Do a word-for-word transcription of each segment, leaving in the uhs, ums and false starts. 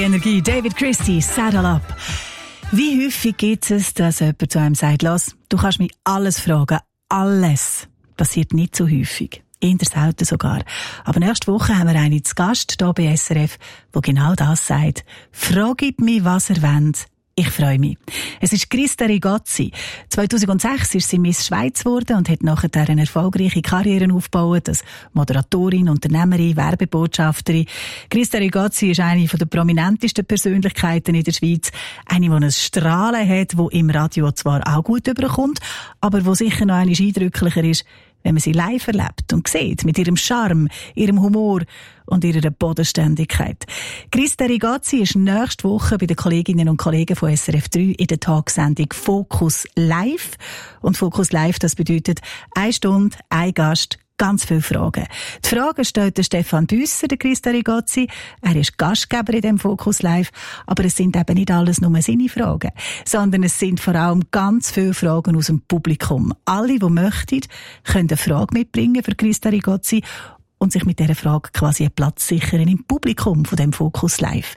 Energie, David Christie, Saddle Up. Wie häufig gibt es, dass jemand zu einem sagt, «Lass, du kannst mich alles fragen, alles.» Passiert nicht so häufig. Eher selten sogar. Aber nächste Woche haben wir einen zu Gast hier bei S R F, der genau das sagt. «Fragt mich, was ihr wollt. Ich freue mich.» Es ist Christa Rigozzi. zweitausendsechs ist sie Miss Schweiz geworden und hat nachher eine erfolgreiche Karriere aufgebaut als Moderatorin, Unternehmerin, Werbebotschafterin. Christa Rigozzi ist eine der prominentesten Persönlichkeiten in der Schweiz. Eine, die ein Strahlen hat, die im Radio zwar auch gut überkommt, aber wo sicher noch einmal eindrücklicher ist, wenn man sie live erlebt und sieht, mit ihrem Charme, ihrem Humor und ihrer Bodenständigkeit. Christa Rigozzi ist nächste Woche bei den Kolleginnen und Kollegen von S R F drei in der Talksendung Fokus Live. Und Fokus Live, das bedeutet eine Stunde, ein Gast, ganz viele Fragen. Die Fragen stellt der Stefan Büsser, der Christa Rigozzi. Er ist Gastgeber in dem Fokus Live. Aber es sind eben nicht alles nur seine Fragen, sondern es sind vor allem ganz viele Fragen aus dem Publikum. Alle, die möchten, können eine Frage mitbringen für Christa Rigozzi und sich mit dieser Frage quasi einen Platz sichern im Publikum von dem Fokus Live.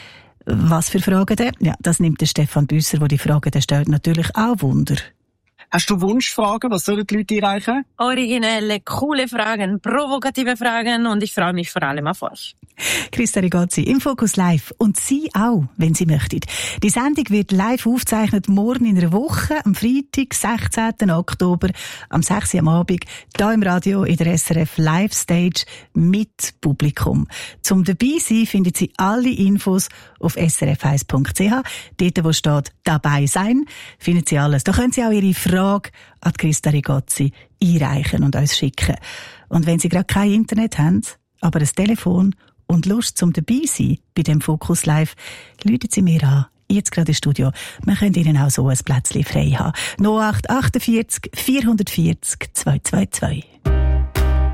Was für Fragen denn? Ja, das nimmt der Stefan Büsser, der die Fragen der stellt, natürlich auch Wunder. Hast du Wunschfragen? Was sollen die Leute einreichen? Originelle, coole Fragen, provokative Fragen und ich freue mich vor allem auf euch. Christa Rigozzi im Fokus Live und Sie auch, wenn Sie möchten. Die Sendung wird live aufgezeichnet morgen in einer Woche, am Freitag, sechzehnten Oktober, am sechs Uhr am Abend, hier im Radio in der S R F Live Stage mit Publikum. Zum dabei sein finden Sie alle Infos auf s r f eins punkt c h. Dort, wo steht «Dabei sein», finden Sie alles. Da können Sie auch Ihre Frage an Christa Rigozzi einreichen und uns schicken. Und wenn Sie gerade kein Internet haben, aber ein Telefon und Lust zum dabei sein bei dem Fokus Live, rufen Sie mir an. Jetzt gerade im Studio. Wir können Ihnen auch so ein Plätzchen frei haben. null acht acht vier vier vier vier zwei zwei zwei.